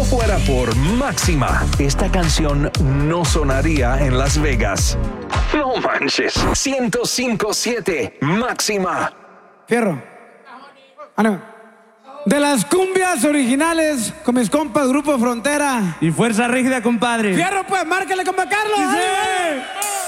no fuera por Máxima, esta canción no sonaría en Las Vegas. No manches. 105.7 Máxima. Fierro. No. De las cumbias originales con mis compas Grupo Frontera y Fuerza Rígida, compadre. Fierro, pues, márquele, compa Carlos. ¡Sí!